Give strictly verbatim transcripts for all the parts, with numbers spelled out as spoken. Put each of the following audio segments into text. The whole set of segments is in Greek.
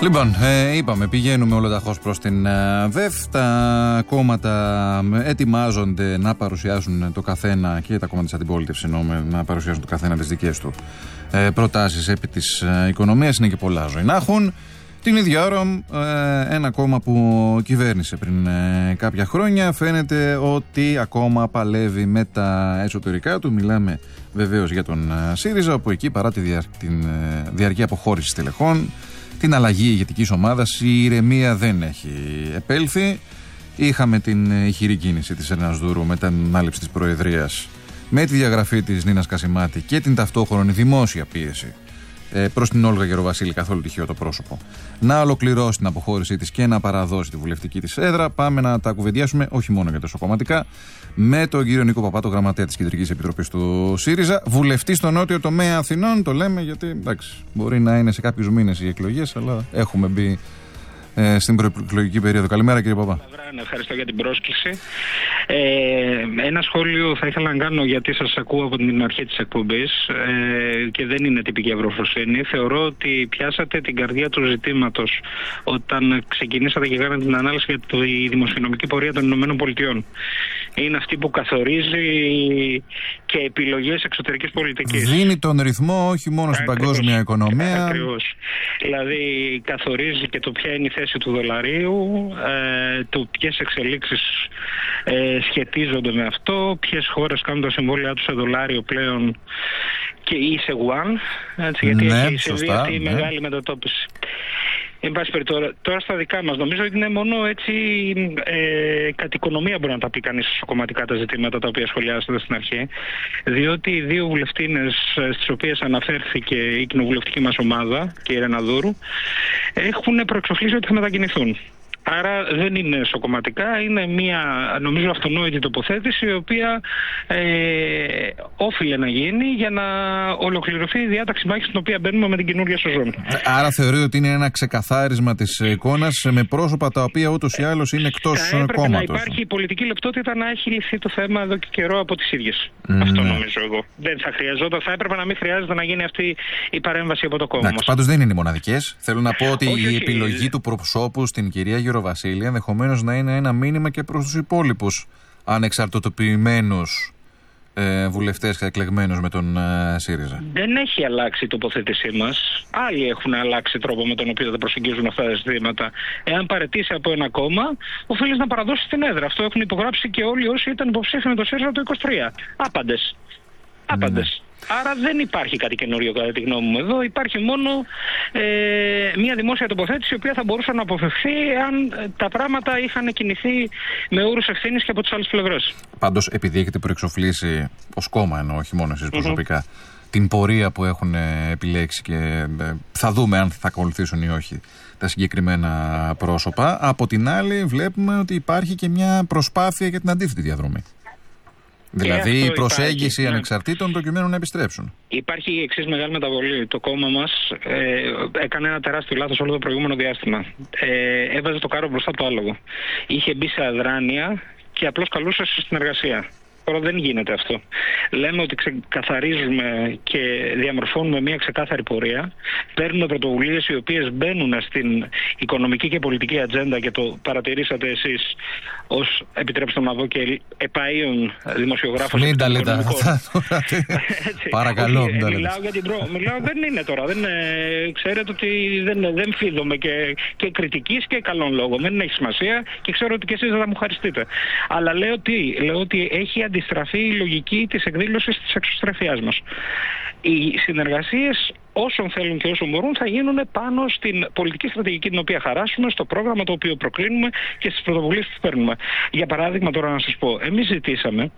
Λοιπόν, ε, είπαμε, πηγαίνουμε ολοταχώς προς την ε, ΒΕΦ. Τα κόμματα ετοιμάζονται να παρουσιάσουν το καθένα, και τα κόμματα της αντιπολίτευσης εννοούμε, να παρουσιάσουν το καθένα τις δικές του ε, προτάσεις επί της ε, οικονομίας. Είναι και πολλά ζωή να έχουν. Την ίδια ώρα, ε, ένα κόμμα που κυβέρνησε πριν ε, κάποια χρόνια φαίνεται ότι ακόμα παλεύει με τα εσωτερικά του. Μιλάμε βεβαίως για τον ε, ΣΥΡΙΖΑ, όπου εκεί παρά τη δια, την ε, διαρκή αποχώρηση στελεχών, την αλλαγή ηγετικής ομάδας, η ηρεμία δεν έχει επέλθει. Είχαμε την ηχηρή κίνηση της Ερνανδούρου μετά την ανάληψη της Προεδρίας, με τη διαγραφή της Νίνας Κασιμάτη και την ταυτόχρονη δημόσια πίεση προς την Όλγα Γεροβασίλη, καθόλου τυχαίο το πρόσωπο, να ολοκληρώσει την αποχώρησή της και να παραδώσει τη βουλευτική της έδρα. Πάμε να τα κουβεντιάσουμε, όχι μόνο για τα σοκομματικά, με τον κύριο Νίκο Παπά, τον γραμματέα της Κεντρικής Επιτροπής του ΣΥΡΙΖΑ, βουλευτή στο νότιο τομέα Αθηνών. Το λέμε γιατί, εντάξει, μπορεί να είναι σε κάποιους μήνες οι εκλογές, αλλά έχουμε μπει ε, στην προεκλογική περίοδο. Καλημέρα, κύριε Παπά. Ευχαριστώ για την πρόσκληση. Ε, ένα σχόλιο θα ήθελα να κάνω, γιατί σας ακούω από την αρχή της εκπομπής ε, και δεν είναι τυπική ευρωπροσύνη. Θεωρώ ότι πιάσατε την καρδιά του ζητήματος όταν ξεκινήσατε και κάνατε την ανάλυση για τη δημοσιονομική πορεία των Ηνωμένων Πολιτειών. Είναι αυτή που καθορίζει και επιλογές εξωτερικής πολιτικής. Δίνει τον ρυθμό όχι μόνο στην παγκόσμια οικονομία. Ακριβώς. Δηλαδή καθορίζει και το ποια είναι η θέση του δολαρίου, ε, το ποιες εξελίξεις ε, σχετίζονται με αυτό, ποιες χώρες κάνουν τα συμβόλαιά τους σε δολάριο πλέον και ή σε γουάν, έτσι, γιατί ναι, έχει συμβεί αυτή η ναι. μεγάλη μετατόπιση. Εν πάση περιπτώσει, τώρα στα δικά μας, νομίζω ότι είναι μόνο έτσι ε, κατ' οικονομία μπορεί να τα πει κανείς κομματικά τα ζητήματα τα οποία σχολιάσατε στην αρχή, διότι οι δύο βουλευτίνες στις οποίες αναφέρθηκε η κοινοβουλευτική μας ομάδα και η Ερνανδούρου έχουν προεξοφλήσει ότι θα μετακινηθούν. Άρα δεν είναι σοκομματικά, είναι μια νομίζω αυτονόητη τοποθέτηση, η οποία ε, όφιλε να γίνει για να ολοκληρωθεί η διάταξη μάχης στην οποία μπαίνουμε με την καινούργια σεζόν. Άρα θεωρεί ότι είναι ένα ξεκαθάρισμα της εικόνας με πρόσωπα τα οποία ούτως ή άλλως είναι εκτός κόμματος. Θα έπρεπε να υπάρχει πολιτική λεπτότητα, να έχει λυθεί το θέμα εδώ και καιρό από τις ίδιες. Mm. Αυτό νομίζω εγώ. Δεν θα χρειαζόταν, θα έπρεπε να μην χρειάζεται να γίνει αυτή η παρέμβαση από το κόμμα μας. Πάντως δεν είναι οι μοναδικές. Θέλω να πω ότι όχι, η όχι, επιλογή του προσώπου στην κυρία Γεροβασίλη ενδεχομένως να είναι ένα μήνυμα και προς τους υπόλοιπους ανεξαρτητοποιημένους ε, βουλευτές και εκλεγμένους με τον ε, ΣΥΡΙΖΑ. Δεν έχει αλλάξει η τοποθέτησή μας. Άλλοι έχουν αλλάξει τρόπο με τον οποίο θα προσεγγίζουν αυτά τα ζητήματα. Εάν παραιτήσει από ένα κόμμα, οφείλει να παραδώσει την έδρα. Αυτό έχουν υπογράψει και όλοι όσοι ήταν υποψήφοι με το ΣΥΡΙΖΑ το είκοσι τρία. Άπαντες. Άπαντες. Ναι. Άρα δεν υπάρχει κάτι καινούριο κατά τη γνώμη μου εδώ. Υπάρχει μόνο ε, μια δημόσια τοποθέτηση, η οποία θα μπορούσε να αποφευθεί αν τα πράγματα είχαν κινηθεί με όρους ευθύνης και από τις άλλες πλευρές. Πάντως, επειδή έχετε προεξοφλήσει ως κόμμα, εννοώ, όχι μόνο εσείς προσωπικά, mm-hmm. την πορεία που έχουν επιλέξει και ε, θα δούμε αν θα ακολουθήσουν ή όχι τα συγκεκριμένα πρόσωπα. Από την άλλη, βλέπουμε ότι υπάρχει και μια προσπάθεια για την αντίθετη διαδρομή. Δηλαδή η προσέγγιση υπάρχει, ανεξαρτήτων ναι. προκειμένου να επιστρέψουν. Υπάρχει η εξής μεγάλη μεταβολή. Το κόμμα μας ε, έκανε ένα τεράστιο λάθος όλο το προηγούμενο διάστημα. Ε, έβαζε το κάρο μπροστά από το άλογο. Είχε μπει σε αδράνεια και απλώς καλούσε σε συνεργασία. Τώρα δεν γίνεται αυτό. Λέμε ότι ξεκαθαρίζουμε και διαμορφώνουμε μια ξεκάθαρη πορεία. Παίρνουμε πρωτοβουλίες οι οποίες μπαίνουν στην οικονομική και πολιτική ατζέντα, και το παρατηρήσατε εσείς ως, επιτρέψτε να πω, και επαΐων δημοσιογράφος. Μην τα λέτε αυτά. Παρακαλώ. Όχι, μιλάω για την προ... μιλάω, δεν είναι τώρα. Δεν, ε, ξέρετε ότι δεν, δεν φίδομαι και, και κριτικής και καλών λόγων. Δεν έχει σημασία και ξέρω ότι και εσείς θα μου χαριστείτε. Αλλά λέω τι, λέω ότι έχει αντιστραφεί η λογική της εκδήλωσης της εξωστρεφειάς μας. Οι συνεργασίες όσων θέλουν και όσων μπορούν θα γίνουν πάνω στην πολιτική στρατηγική την οποία χαράσουμε, στο πρόγραμμα το οποίο προκρίνουμε και στις πρωτοβουλίες που παίρνουμε. Για παράδειγμα, τώρα να σας πω, εμείς ζητήσαμε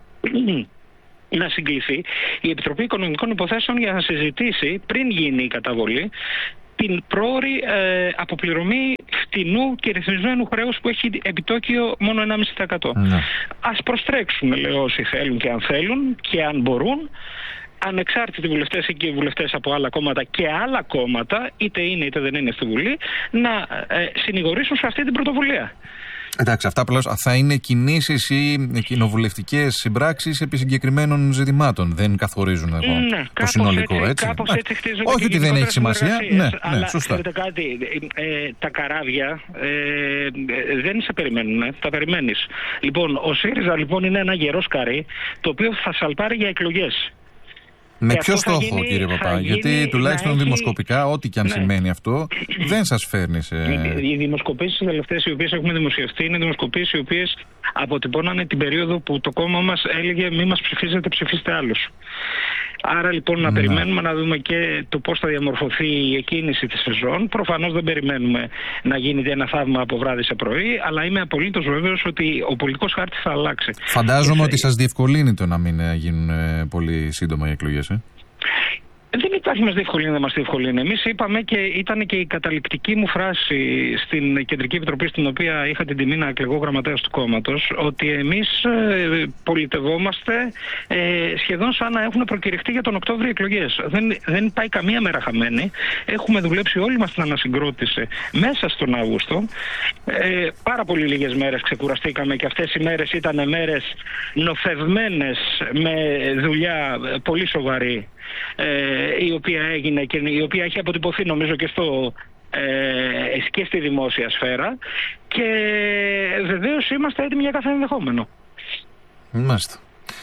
να συγκληθεί η Επιτροπή Οικονομικών Υποθέσεων για να συζητήσει, πριν γίνει η καταβολή, την πρόωρη ε, αποπληρωμή φτηνού και ρυθμισμένου χρέους που έχει επιτόκιο μόνο ένα κόμμα πέντε τοις εκατό. Ναι. Ας προστρέξουμε, λέω, όσοι θέλουν και αν θέλουν και αν μπορούν, ανεξάρτητοι βουλευτές ή και βουλευτές από άλλα κόμματα και άλλα κόμματα, είτε είναι είτε δεν είναι στη Βουλή, να ε, συνηγορήσουν σε αυτή την πρωτοβουλία. Εντάξει, αυτά απλώς θα είναι κινήσεις ή κοινοβουλευτικές συμπράξεις επί συγκεκριμένων ζητημάτων. Δεν καθορίζουν εγώ ναι, το συνολικό, έτσι. έτσι. Κάπως έτσι χτίζονται. Όχι ότι δεν έχει σημασία. Ναι, ναι, αλλά σωστά. κάτι, ε, τα καράβια ε, δεν σε περιμένουν. Ε, τα περιμένεις. Λοιπόν, ο ΣΥΡΙΖΑ λοιπόν είναι ένα γερό σκαρί το οποίο θα σαλπάρει για εκλογές. Με ποιο στόχο, γίνει, κύριε Παπά, γιατί τουλάχιστον έχει... δημοσκοπικά, ό,τι και αν ναι. σημαίνει αυτό, δεν σας φέρνει σε... Οι, οι δημοσκοπήσεις οι τελευταίες οι οποίες έχουμε δημοσιευτεί είναι δημοσκοπήσεις οι οποίες αποτυπώνανε την περίοδο που το κόμμα μας έλεγε μη μας ψηφίζετε, ψηφίστε άλλους. Άρα λοιπόν να ναι. περιμένουμε να δούμε και το πώς θα διαμορφωθεί η εκκίνηση της σεζόν. Προφανώς δεν περιμένουμε να γίνει ένα θαύμα από βράδυ σε πρωί, αλλά είμαι απολύτως βέβαιος ότι ο πολιτικός χάρτης θα αλλάξει. Φαντάζομαι θα... ότι σας διευκολύνει το να μην γίνουν πολύ σύντομα οι εκλογές, ε? Δεν υπάρχει μας διευκολύνει, δεν μας διευκολύνει. Εμείς είπαμε και ήταν και η καταληκτική μου φράση στην Κεντρική Επιτροπή, στην οποία είχα την τιμή να εκλεγώ γραμματέας του κόμματος, ότι εμείς ε, πολιτευόμαστε ε, σχεδόν σαν να έχουν προκηρυχτεί για τον Οκτώβριο εκλογές. Δεν, δεν πάει καμία μέρα χαμένη. Έχουμε δουλέψει όλοι μας την ανασυγκρότηση μέσα στον Αύγουστο. Ε, πάρα πολύ λίγες μέρες ξεκουραστήκαμε και αυτές οι μέρες ήταν μέρες νοθευμένες με δουλειά πολύ σοβαρή. Ε, η οποία έγινε και η οποία έχει αποτυπωθεί νομίζω και, στο, ε, και στη δημόσια σφαίρα και βεβαίως είμαστε έτοιμοι για κάθε ενδεχόμενο. Μάλιστα.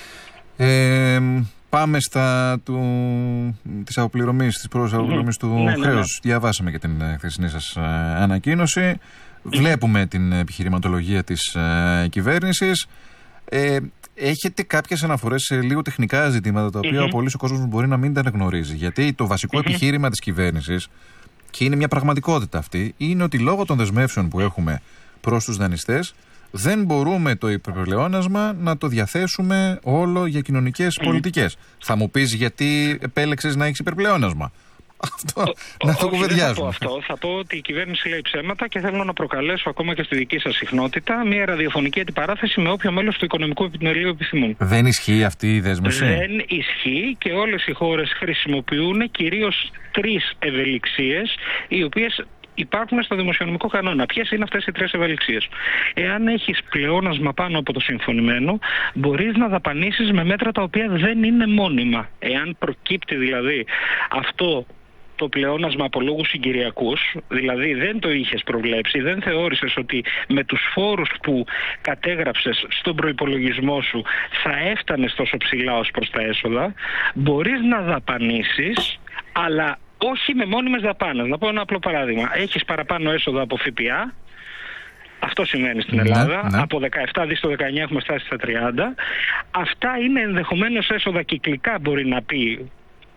Ε, πάμε στα του, της αποπληρωμής, της πρώτης αποπληρωμής mm-hmm. του ναι, χρέους. Ναι, ναι. Διαβάσαμε και την χθεσινή σας ε, ανακοίνωση. Mm-hmm. Βλέπουμε την επιχειρηματολογία της ε, κυβέρνησης. Ε, Έχετε κάποιες αναφορές σε λίγο τεχνικά ζητήματα τα οποία mm-hmm. ο πολύς ο κόσμος μπορεί να μην τα αναγνωρίζει. Γιατί το βασικό mm-hmm. επιχείρημα της κυβέρνησης, και είναι μια πραγματικότητα αυτή, είναι ότι λόγω των δεσμεύσεων που έχουμε προς τους δανειστές δεν μπορούμε το υπερπλεόνασμα να το διαθέσουμε όλο για κοινωνικές mm-hmm. πολιτικές. Θα μου πεις γιατί επέλεξες να έχεις υπερπλεόνασμα. Αυτό, ο, να το κουβεντιάζουμε. Θα πω αυτό. Θα πω ότι η κυβέρνηση λέει ψέματα και θέλω να προκαλέσω ακόμα και στη δική σας συχνότητα μια ραδιοφωνική αντιπαράθεση με όποιο μέλος του Οικονομικού Επιτελείου επιθυμούν. Δεν ισχύει αυτή η δέσμευση. Δεν ισχύει και όλες οι χώρες χρησιμοποιούν κυρίως τρεις ευελιξίες, οι οποίες υπάρχουν στο δημοσιονομικό κανόνα. Ποιες είναι αυτές οι τρεις ευελιξίες? Εάν έχεις πλεόνασμα πάνω από το συμφωνημένο, μπορείς να δαπανίσεις με μέτρα τα οποία δεν είναι μόνιμα. Εάν προκύπτει δηλαδή αυτό το πλεόνασμα από λόγους συγκυριακούς, δηλαδή δεν το είχες προβλέψει, δεν θεώρησες ότι με τους φόρους που κατέγραψες στον προϋπολογισμό σου θα έφτανες τόσο ψηλά ως προς τα έσοδα, μπορείς να δαπανίσεις, αλλά όχι με μόνιμες δαπάνες. Να πω ένα απλό παράδειγμα. Έχεις παραπάνω έσοδα από ΦΠΑ. Αυτό συμβαίνει στην Ελλάδα. Ναι, ναι. Από δεκαεπτά δις το δεκαεννιά έχουμε φτάσει στα τριάντα. Αυτά είναι ενδεχομένως έσοδα κυκλικά, μπορεί να πει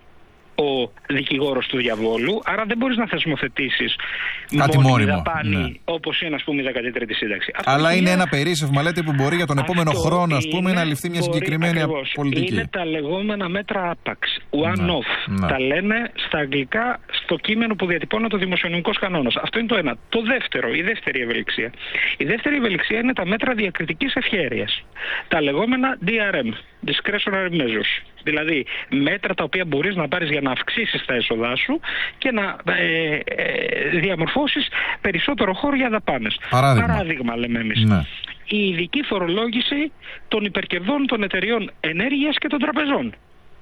ο δικηγόρος του διαβόλου, άρα δεν μπορείς να θεσμοθετήσεις μόνιμη δαπάνη, ναι. όπως είναι ας πούμε η δεκατή τρίτη σύνταξη. Αλλά αυτό είναι ένα περίσσευμα, λέτε, που μπορεί για τον επόμενο χρόνο ας πούμε, να ληφθεί μια συγκεκριμένη ακριβώς. πολιτική. Είναι τα λεγόμενα μέτρα άπαξ, one-off. Ναι. Τα λένε στα αγγλικά στο κείμενο που διατυπώνεται ο δημοσιονομικός κανόνας. Αυτό είναι το ένα. Το δεύτερο, η δεύτερη ευελιξία. Η δεύτερη ευελιξία είναι τα μέτρα διακριτικής ευχέρειας. Τα λεγόμενα ντι αρ εμ, discretionary measures. Δηλαδή μέτρα τα οποία μπορείς να πάρεις για να αυξήσεις τα έσοδά σου και να ε, ε, διαμορφώσεις περισσότερο χώρο για δαπάνες. Παράδειγμα, Παράδειγμα λέμε εμείς. Ναι. Η ειδική φορολόγηση των υπερκερδών των εταιριών ενέργειας και των τραπεζών.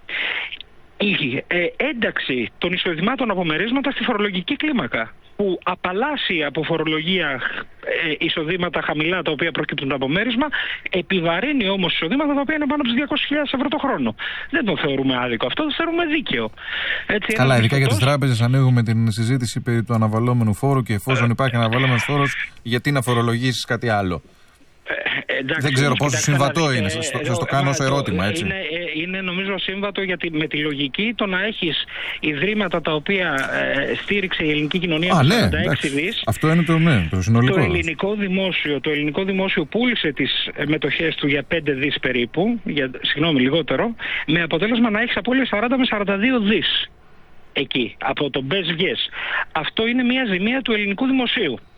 Η ε, ένταξη των εισοδημάτων από μερίσματα στη φορολογική κλίμακα, που απαλλάσσει από φορολογία ε, εισοδήματα χαμηλά τα οποία προκύπτουν από μέρισμα, επιβαρύνει όμως εισοδήματα τα οποία είναι πάνω από τις διακόσιες χιλιάδες ευρώ το χρόνο. Δεν το θεωρούμε άδικο αυτό, το θεωρούμε δίκαιο. Έτσι, καλά, ειδικά για τις τράπεζες ανοίγουμε την συζήτηση περί του αναβαλλόμενου φόρου και εφόσον ε, υπάρχει αναβαλλόμενος φόρος, γιατί να φορολογήσεις κάτι άλλο. Ε, εντάξει, δεν ξέρω πόσο συμβατό είναι, σας το, το κάνω ως ερώτημα, έτσι. Είναι, είναι νομίζω σύμβατο γιατί με τη λογική το να έχεις ιδρύματα τα οποία ε, στήριξε η ελληνική κοινωνία με σαράντα έξι δις. Αυτό είναι το, ναι, το συνολικό. Το ελληνικό δημόσιο, το ελληνικό δημόσιο πούλησε τις μετοχές του για πέντε δις περίπου, για, συγγνώμη λιγότερο, με αποτέλεσμα να έχεις απώλειες σαράντα με σαράντα δύο δις εκεί, από το μπες βγες. Αυτό είναι μια ζημία του ελληνικού δημοσίου.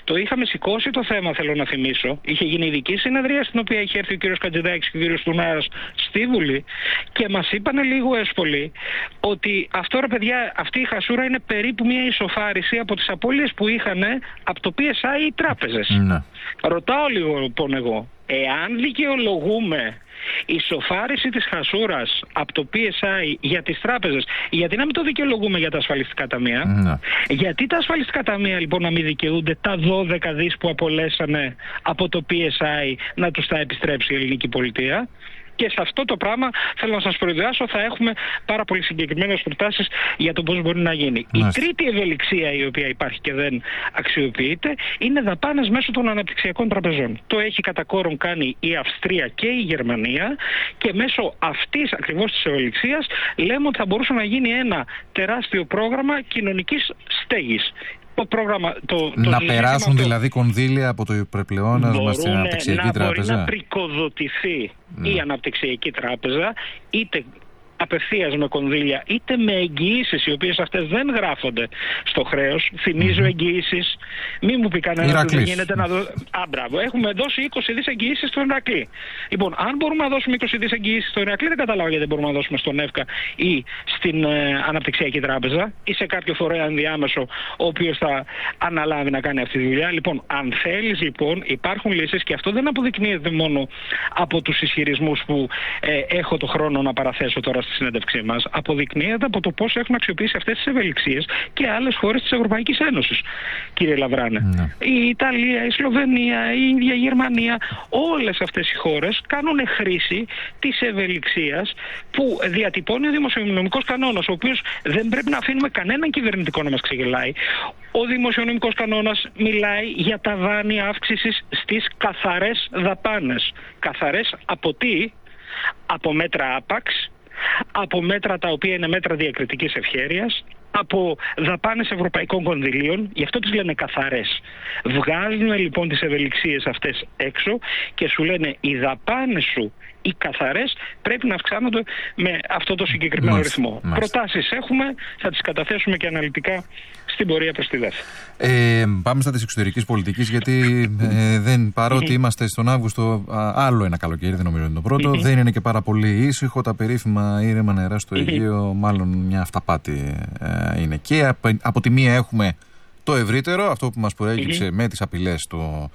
Το είχαμε σηκώσει το θέμα, θέλω να θυμίσω. Είχε γίνει ειδική συνεδρία στην οποία είχε έρθει ο κ. Καντζηδάκης και ο κ. Τουνάρας στη Βουλή και μας είπανε λίγο έσπολοι ότι αυτό, ρε παιδιά, αυτή η χασούρα είναι περίπου μια ισοφάριση από τις απώλειες που είχαν από το πι ες άι οι τράπεζες. Ναι. Ρωτάω λίγο λοιπόν εγώ, εάν δικαιολογούμε η ισοφάριση της χασούρας από το πι ες άι για τις τράπεζες, γιατί να μην το δικαιολογούμε για τα ασφαλιστικά ταμεία? Ναι. Γιατί τα ασφαλιστικά ταμεία λοιπόν να μην δικαιούνται τα δώδεκα δις που απολέσανε από το πι ες άι να τους τα επιστρέψει η ελληνική πολιτεία? Και σε αυτό το πράγμα θέλω να σας προειδεάσω, θα έχουμε πάρα πολύ συγκεκριμένες προτάσεις για το πώς μπορεί να γίνει. Μάλιστα. Η τρίτη ευελιξία η οποία υπάρχει και δεν αξιοποιείται είναι δαπάνες μέσω των αναπτυξιακών τραπεζών. Το έχει κατά κόρον κάνει η Αυστρία και η Γερμανία και μέσω αυτής ακριβώς της ευελιξίας λέμε ότι θα μπορούσε να γίνει ένα τεράστιο πρόγραμμα κοινωνικής στέγης. Το πρόγραμμα, το, το να περάσουν αυτό, δηλαδή κονδύλια από το υπερπλεόνασμα στην αναπτυξιακή τράπεζα. Μπορεί να πρικοδοτηθεί mm. η αναπτυξιακή τράπεζα είτε απευθείας με κονδύλια είτε με εγγυήσεις, οι οποίες αυτές δεν γράφονται στο χρέος. Θυμίζω mm-hmm. εγγυήσεις, μη μου πει κανένα ότι δεν γίνεται να δω... Α, μπράβο, έχουμε δώσει είκοσι δις εγγυήσεις στον Ηρακλή. Λοιπόν, αν μπορούμε να δώσουμε είκοσι δις εγγυήσεις στον Ηρακλή, δεν καταλάβω γιατί δεν μπορούμε να δώσουμε στον ΕΦΚΑ ή στην ε, Αναπτυξιακή Τράπεζα ή σε κάποιο φορέα ενδιάμεσο ο οποίος θα αναλάβει να κάνει αυτή τη δουλειά. Λοιπόν, αν θέλεις, λοιπόν, υπάρχουν λύσεις και αυτό δεν αποδεικνύεται μόνο από τους ισχυρισμούς που ε, έχω το χρόνο να παραθέσω τώρα στη συνέντευξή μας, αποδεικνύεται από το πώς έχουν αξιοποιήσει αυτές τις ευελιξίες και άλλες χώρες της Ευρωπαϊκής Ένωσης, κύριε Λαβράνε. Ναι. Η Ιταλία, η Σλοβενία, η Ινδία, η Γερμανία, όλες αυτές οι χώρες κάνουν χρήση της ευελιξίας που διατυπώνει ο δημοσιονομικός κανόνας, ο οποίος δεν πρέπει να αφήνουμε κανέναν κυβερνητικό να μας ξεγελάει. Ο δημοσιονομικός κανόνας μιλάει για τα δάνεια αύξησης στις καθαρές δαπάνες. Καθαρές από τι? Από μέτρα άπαξ, από μέτρα τα οποία είναι μέτρα διακριτικής ευχέρειας, από δαπάνες ευρωπαϊκών κονδυλίων, γι' αυτό τις λένε καθαρές. Βγάζουν λοιπόν τις ευελιξίες αυτές έξω και σου λένε οι δαπάνες σου, οι καθαρές, πρέπει να αυξάνονται με αυτό το συγκεκριμένο μάλιστα, ρυθμό. Μάλιστα. Προτάσεις έχουμε, θα τις καταθέσουμε και αναλυτικά στην πορεία προς τη ΔΕΘ. Ε, πάμε στα της εξωτερικής πολιτικής, γιατί ε, δεν, παρότι είμαστε στον Αύγουστο, α, άλλο ένα καλοκαίρι, δεν νομίζω είναι το πρώτο, δεν είναι και πάρα πολύ ήσυχο. Τα περίφημα ήρεμα νερά στο Αιγαίο, μάλλον μια αυταπάτη ε, είναι. Και από, από τη μία έχουμε το ευρύτερο, αυτό που μας προέκυψε με τις απειλές το,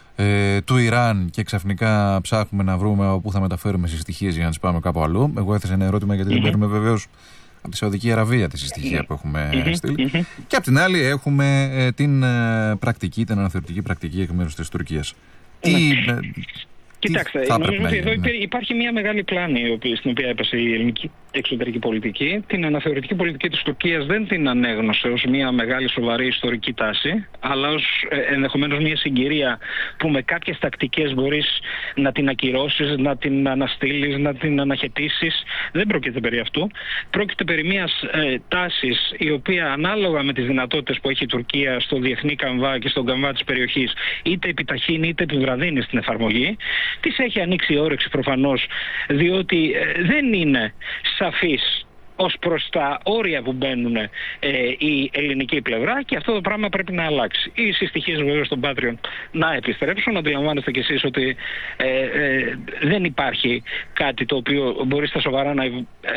ε, του Ιράν και ξαφνικά ψάχνουμε να βρούμε όπου θα μεταφέρουμε συστοιχίες για να τις πάμε κάπου αλλού. Εγώ έθεσα ένα ερώτημα γιατί δεν παίρνουμε βεβαίως από τη Σαουδική Αραβία τη συστοιχεία που έχουμε mm-hmm. στείλει. Mm-hmm. Και απ' την άλλη έχουμε ε, την ε, πρακτική, την αναθεωρητική πρακτική εκ μέρους της Τουρκίας. Mm-hmm. Τι, ε, Κοιτάξτε, νομίζω ότι εδώ υπάρχει μια μεγάλη πλάνη στην οποία έπεσε η ελληνική εξωτερική πολιτική. Την αναθεωρητική πολιτική της Τουρκίας δεν την ανέγνωσε ως μια μεγάλη σοβαρή ιστορική τάση, αλλά ως ε, ενδεχομένως μια συγκυρία που με κάποιες τακτικές μπορείς να την ακυρώσεις, να την αναστείλεις, να την αναχαιτήσεις. Δεν πρόκειται περί αυτού. Πρόκειται περί μιας ε, τάσης η οποία ανάλογα με τις δυνατότητες που έχει η Τουρκία στο διεθνή καμβά και στον καμβά της περιοχής είτε επιταχύνει είτε επιβραδύνει στην εφαρμογή. Της έχει ανοίξει η όρεξη προφανώς, διότι ε, δεν είναι σαφής ως προς τα όρια που μπαίνουν ε, η ελληνική πλευρά και αυτό το πράγμα πρέπει να αλλάξει. Οι συστοιχίες βεβαίως των Patreon να επιστρέψουν. Αντιλαμβάνεστε κι εσείς ότι ε, ε, δεν υπάρχει κάτι το οποίο μπορεί στα σοβαρά να ε,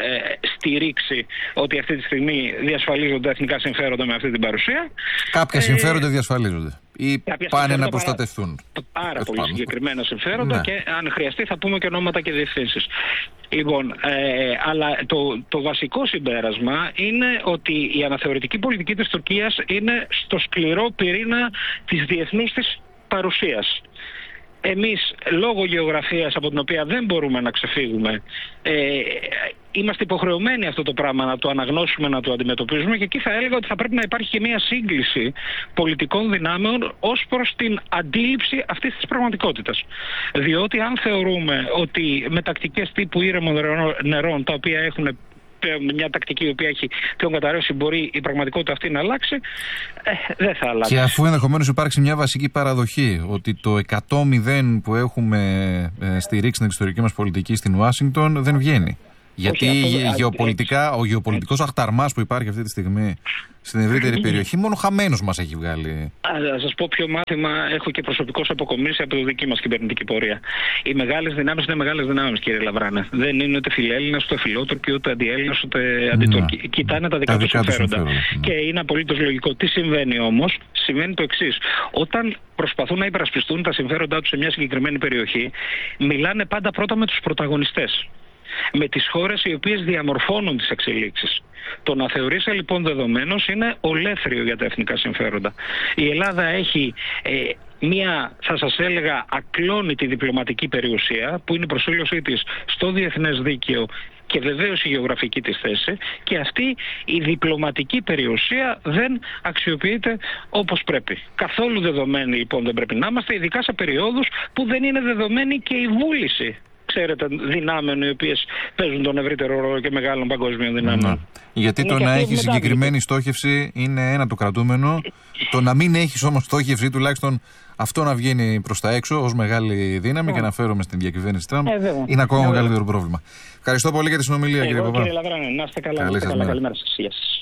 στηρίξει ότι αυτή τη στιγμή διασφαλίζονται εθνικά συμφέροντα με αυτή την παρουσία. Κάποια ε, συμφέροντα διασφαλίζονται ή πάνε να προστατευτούν. Πάρα, πάρα πολύ συγκεκριμένα συμφέροντα ναι. Και αν χρειαστεί θα πούμε και ονόματα και διευθύνσεις. Λοιπόν, ε, αλλά το, το βασικό συμπέρασμα είναι ότι η αναθεωρητική πολιτική της Τουρκίας είναι στο σκληρό πυρήνα της διεθνούς της παρουσίας. Εμείς, λόγω γεωγραφίας από την οποία δεν μπορούμε να ξεφύγουμε, ε, είμαστε υποχρεωμένοι αυτό το πράγμα να το αναγνώσουμε, να το αντιμετωπίζουμε και εκεί θα έλεγα ότι θα πρέπει να υπάρχει και μια σύγκληση πολιτικών δυνάμεων ως προς την αντίληψη αυτής της πραγματικότητας. Διότι αν θεωρούμε ότι με τακτικές τύπου ήρεμων νερών, τα οποία έχουν μια τακτική η οποία έχει πλέον καταρρεύσει, μπορεί η πραγματικότητα αυτή να αλλάξει, ε, δεν θα αλλάξει. Και αφού ενδεχομένως υπάρξει μια βασική παραδοχή ότι το εκατό μηδέν που έχουμε ε, στηρίξει στην εξωτερική μας πολιτική στην Ουάσιγκτον δεν βγαίνει. Γιατί Όχι, αυτό, γεωπολιτικά, ο γεωπολιτικός αχταρμάς που υπάρχει αυτή τη στιγμή στην ευρύτερη περιοχή, μόνο χαμένος μας έχει βγάλει. Θα σας πω ποιο μάθημα έχω και προσωπικώς αποκομίσει από τη δική μας κυβερνητική πορεία. Οι μεγάλες δυνάμεις είναι μεγάλες δυνάμεις, κύριε Λαβράνε. Δεν είναι ούτε φιλέλληνες, ούτε φιλότουρκοι, ούτε αντιέλληνες, ούτε αντιτουρκοι. Ναι. Κοιτάνε τα δικά τους συμφέροντα. Ναι. Και είναι απολύτως λογικό. Τι συμβαίνει όμως? Συμβαίνει το εξής. Όταν προσπαθούν να υπερασπιστούν τα συμφέροντά τους σε μια συγκεκριμένη περιοχή, μιλάνε πάντα πρώτα με τους πρωταγωνιστές. Με τις χώρες οι οποίες διαμορφώνουν τις εξελίξεις. Το να θεωρήσει λοιπόν δεδομένος είναι ολέθριο για τα εθνικά συμφέροντα. Η Ελλάδα έχει ε, μία, θα σας έλεγα, ακλόνητη διπλωματική περιουσία, που είναι η προσήλωσή της στο διεθνές δίκαιο και βεβαίως η γεωγραφική της θέση, και αυτή η διπλωματική περιουσία δεν αξιοποιείται όπως πρέπει. Καθόλου δεδομένη λοιπόν δεν πρέπει να είμαστε, ειδικά σε περιόδους που δεν είναι δεδομένη και η βούληση, ξέρετε, δυνάμεων οι οποίες παίζουν τον ευρύτερο ρόλο και μεγάλων παγκόσμιων δυνάμεων. Να. Γιατί είναι το να έχει συγκεκριμένη στόχευση είναι ένα το κρατούμενο. Το να μην έχει όμως στόχευση, τουλάχιστον αυτό να βγαίνει προς τα έξω ως μεγάλη δύναμη yeah. και να φέρουμε στην διακυβέρνηση Τραμπ, ε, είναι ακόμα yeah. μεγαλύτερο πρόβλημα. Ευχαριστώ πολύ για τη συνομιλία, Εγώ, κύριε Παπά. Κύριε Λαβράνε, να είστε καλά. Καλή, να είστε καλά. Καλημέρα σας.